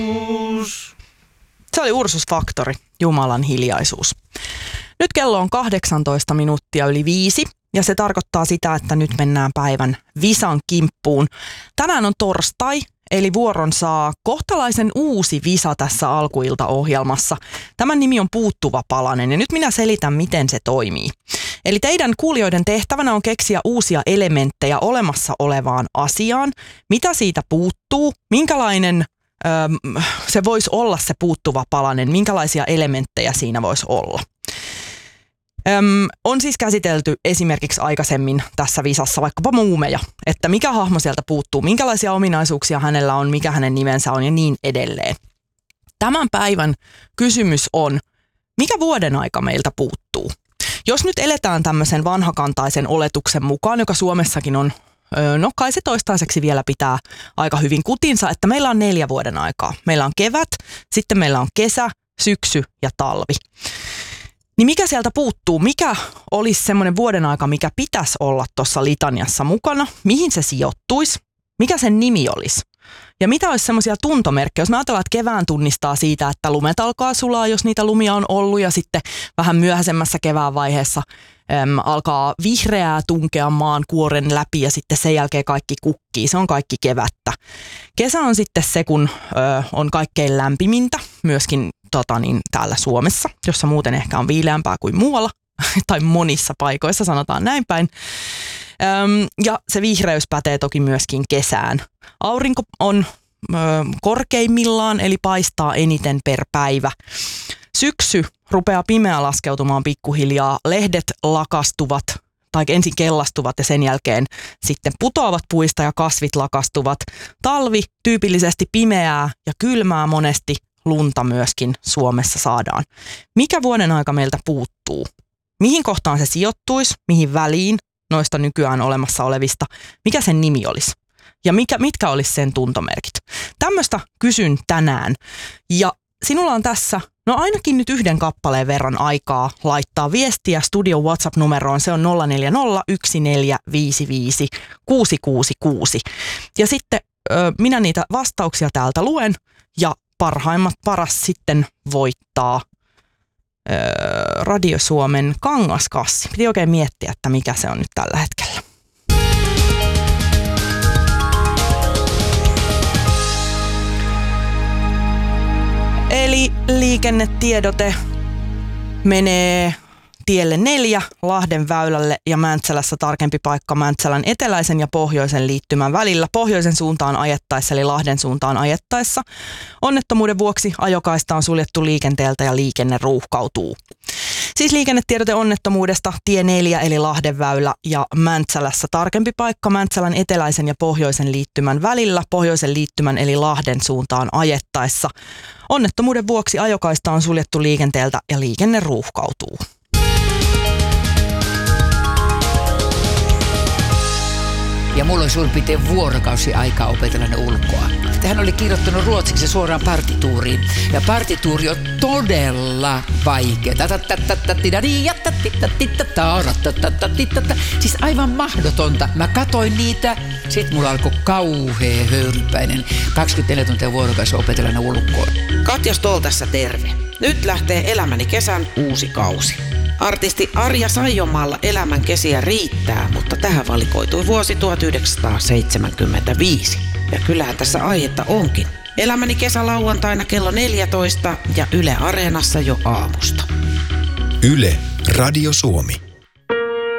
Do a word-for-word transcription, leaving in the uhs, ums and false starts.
Se oli Ursus Factory, Jumalan hiljaisuus. Nyt kello on kahdeksantoista minuuttia yli viisi ja se tarkoittaa sitä, että nyt mennään päivän Visan kimppuun. Tänään on torstai, eli vuoron saa kohtalaisen uusi Visa tässä alkuiltaohjelmassa. Tämän nimi on Puuttuva palanen ja nyt minä selitän, miten se toimii. Eli teidän kuulijoiden tehtävänä on keksiä uusia elementtejä olemassa olevaan asiaan. Mitä siitä puuttuu? Minkälainen öö, se voisi olla se puuttuva palanen? Minkälaisia elementtejä siinä voisi olla? Öm, on siis käsitelty esimerkiksi aikaisemmin tässä Visassa vaikkapa muumeja, että mikä hahmo sieltä puuttuu, minkälaisia ominaisuuksia hänellä on, mikä hänen nimensä on ja niin edelleen. Tämän päivän kysymys on, mikä vuoden aika meiltä puuttuu? Jos nyt eletään tämmöisen vanhakantaisen oletuksen mukaan, joka Suomessakin on, no kai se toistaiseksi vielä pitää aika hyvin kutinsa, että meillä on neljä vuoden aikaa. Meillä on kevät, sitten meillä on kesä, syksy ja talvi. Niin mikä sieltä puuttuu? Mikä olisi semmoinen vuoden aika, mikä pitäisi olla tuossa litaniassa mukana? Mihin se sijoittuisi? Mikä sen nimi olisi? Ja mitä olisi semmoisia tuntomerkkejä? Jos me ajatellaan, että kevään tunnistaa siitä, että lumet alkaa sulaa, jos niitä lumia on ollut, ja sitten vähän myöhäisemmässä kevään vaiheessa äm, alkaa vihreää tunkea maan kuoren läpi, ja sitten sen jälkeen kaikki kukkii. Se on kaikki kevättä. Kesä on sitten se, kun ö, on kaikkein lämpimintä, myöskin tota, niin, täällä Suomessa, jossa muuten ehkä on viileämpää kuin muualla, tai monissa paikoissa, sanotaan näin päin. Öm, ja se vihreys pätee toki myöskin kesään. Aurinko on ö, korkeimmillaan, eli paistaa eniten per päivä. Syksy rupeaa pimeä laskeutumaan pikkuhiljaa. Lehdet lakastuvat, tai ensin kellastuvat ja sen jälkeen sitten putoavat puista ja kasvit lakastuvat. Talvi tyypillisesti pimeää ja kylmää, monesti lunta myöskin Suomessa saadaan. Mikä vuoden aika meiltä puuttuu? Mihin kohtaan se sijoittuisi? Mihin väliin noista nykyään olemassa olevista? Mikä sen nimi olisi? Ja mikä, mitkä olisi sen tuntomerkit? Tämmöistä kysyn tänään. Ja sinulla on tässä no ainakin nyt yhden kappaleen verran aikaa laittaa viestiä studion WhatsApp-numeroon. Se on nolla neljä nolla yksi neljä viisi viisi kuusi kuusi kuusi. Ja sitten ö, minä niitä vastauksia täältä luen ja parhaimmat paras sitten voittaa ö, Radio Suomen kangaskassi. Piti oikein miettiä, että mikä se on nyt tällä hetkellä. Eli liikennetiedote menee tielle neljä Lahden väylälle ja Mäntsälässä tarkempi paikka Mäntsälän eteläisen ja pohjoisen liittymän välillä pohjoisen suuntaan ajettaessa eli Lahden suuntaan ajettaessa. Onnettomuuden vuoksi ajokaista on suljettu liikenteeltä ja liikenne ruuhkautuu. Siis liikennetiedote onnettomuudesta tie neljä eli Lahden väylä ja Mäntsälässä tarkempi paikka Mäntsälän eteläisen ja pohjoisen liittymän välillä pohjoisen liittymän eli Lahden suuntaan ajettaessa. Onnettomuuden vuoksi ajokaista on suljettu liikenteeltä ja liikenne ruuhkautuu. Ja mulla oli suurin piirtein vuorokausi aikaa opetella ne ulkoa. Hän oli kirjoittanut ruotsiksi suoraan partituuriin. Ja partituuri on todella vaikea. Siis aivan mahdotonta. Mä katoin niitä, sit mulla alkoi kauhea höyrypäinen. kaksikymmentäneljä tuntia vuorokausi opetella ne ulkoa. Katja Stoll tässä terve. Nyt lähtee Elämäni kesän uusi kausi. Artisti Arja Saijonmaalla elämän kesiä riittää, mutta tähän valikoitui vuosi tuhatyhdeksänsataaseitsemänkymmentäviisi. Ja kyllähän tässä aihetta onkin. Elämäni kesä lauantaina kello neljätoista ja Yle Areenassa jo aamusta. Yle Radio Suomi.